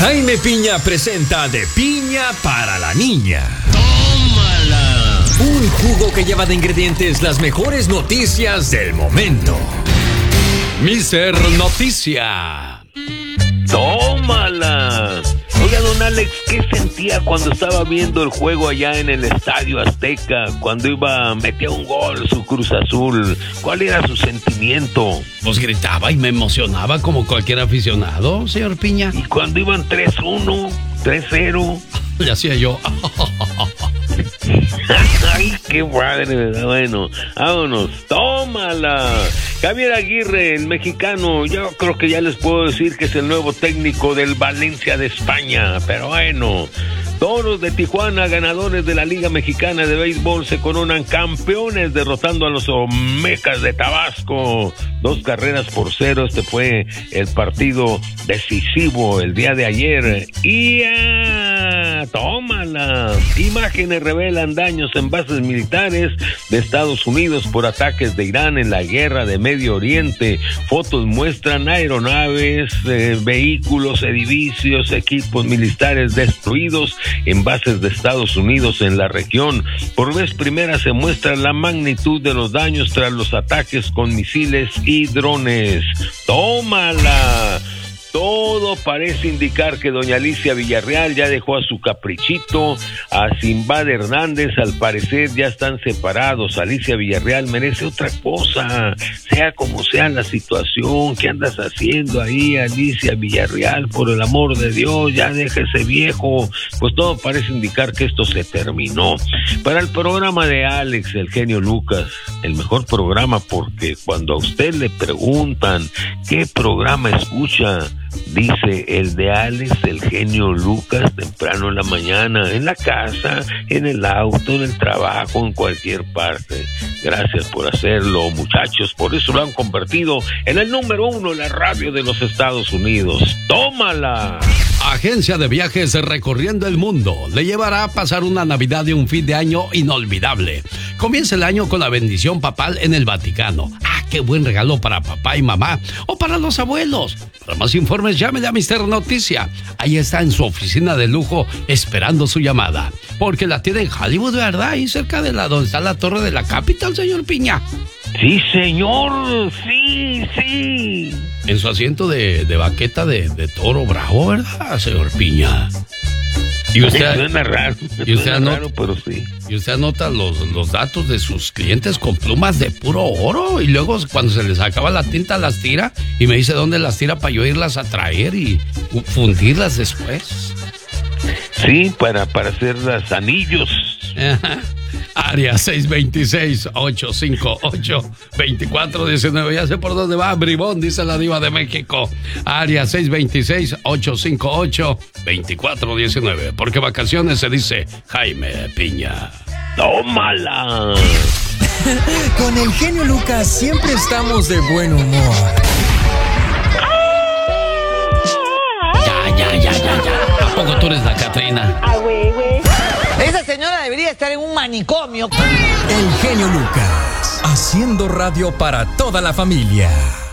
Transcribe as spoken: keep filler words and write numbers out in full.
Jaime Piña presenta De Piña para la Niña. ¡Tómala! Un jugo que lleva de ingredientes las mejores noticias del momento. Mister Noticia. ¡Tómala! Oiga, don Alex, ¿qué sentía cuando estaba viendo el juego allá en el Estadio Azteca? Cuando iba, metía un gol su Cruz Azul. ¿Cuál era su sentimiento? Pues gritaba y me emocionaba como cualquier aficionado, señor Piña. ¿Y cuando iban tres uno, tres cero? Le hacía yo. Ay, qué padre. Bueno, vámonos. ¡Tómala! Javier Aguirre, el mexicano, yo creo que ya les puedo decir que es el nuevo técnico del Valencia de España. Pero bueno, Toros de Tijuana, ganadores de la Liga Mexicana de Béisbol, se coronan campeones derrotando a los Olmecas de Tabasco. Dos carreras por cero. Este fue el partido decisivo el día de ayer. Y ah, tómala. Imágenes revelan daños en bases militares de Estados Unidos por ataques de Irán en la guerra de Medio Oriente. Fotos muestran aeronaves, eh, vehículos, edificios, equipos militares destruidos en bases de Estados Unidos en la región. Por vez primera se muestra la magnitud de los daños tras los ataques con misiles y drones. ¡Tómala! Todo parece indicar que doña Alicia Villarreal ya dejó a su caprichito, a Simbad Hernández, al parecer ya están separados. Alicia Villarreal merece otra cosa, sea como sea la situación. ¿Qué andas haciendo ahí, Alicia Villarreal? Por el amor de Dios, ya deja ese viejo. Pues todo parece indicar que esto se terminó. Para el programa de Alex, el genio Lucas, el mejor programa, porque cuando a usted le preguntan qué programa escucha, dice el de Alex, el genio Lucas, temprano en la mañana, en la casa, en el auto, en el trabajo, en cualquier parte. Gracias por hacerlo, muchachos. Por eso lo han convertido en el número uno en la radio de los Estados Unidos. ¡Tómala! Agencia de viajes recorriendo el mundo le llevará a pasar una Navidad y un fin de año inolvidable. Comienza el año con la bendición papal en el Vaticano. ¡Ah, qué buen regalo para papá y mamá! O para los abuelos. Para más informes, llámele a Mister Noticia. Ahí está en su oficina de lujo esperando su llamada. Porque la tiene en Hollywood, ¿verdad? Ahí cerca de la donde está la torre de la Capital, señor Piña. Sí, señor. Sí, sí. En su asiento de, de baqueta de, de toro bravo, ¿verdad, señor Piña? Y usted, sí, suena raro, y usted suena anota, raro, pero sí. Y usted anota los, los datos de sus clientes con plumas de puro oro. Y luego cuando se les acaba la tinta las tira. Y me dice dónde las tira para yo irlas a traer y fundirlas después. Sí, para, para hacer los anillos. Área seis dos seis, ocho cinco ocho, dos cuatro uno nueve. Ya sé por dónde va, bribón, dice la diva de México. Área seis dos seis, ocho cinco ocho, dos cuatro uno nueve. Porque vacaciones se dice Jaime Piña. ¡Tómala! Con el genio Lucas siempre estamos de buen humor. Ya, ya, ya, ya, ya. ¿A poco tú eres la Catrina? Ah, güey, güey. Esa señora debería estar en un manicomio. El genio Lucas, haciendo radio para toda la familia.